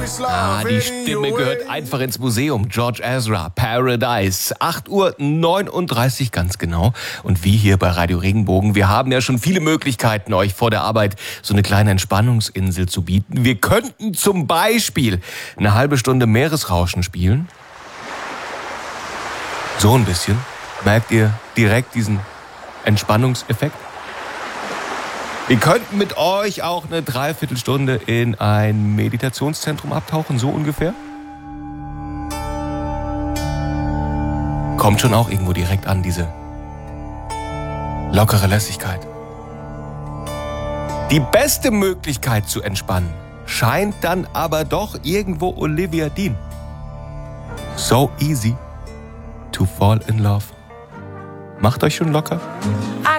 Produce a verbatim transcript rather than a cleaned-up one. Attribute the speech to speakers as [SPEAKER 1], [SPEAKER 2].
[SPEAKER 1] Ah, die Stimme gehört einfach ins Museum. George Ezra, Paradise. acht Uhr neununddreißig ganz genau. Und wie hier bei Radio Regenbogen, wir haben ja schon viele Möglichkeiten, euch vor der Arbeit so eine kleine Entspannungsinsel zu bieten. Wir könnten zum Beispiel eine halbe Stunde Meeresrauschen spielen. So ein bisschen. Merkt ihr direkt diesen Entspannungseffekt? Wir könnten mit euch auch eine Dreiviertelstunde in ein Meditationszentrum abtauchen, so ungefähr. Kommt schon auch irgendwo direkt an, diese lockere Lässigkeit. Die beste Möglichkeit zu entspannen scheint dann aber doch irgendwo Olivia Dean. So easy to fall in love. Macht euch schon locker?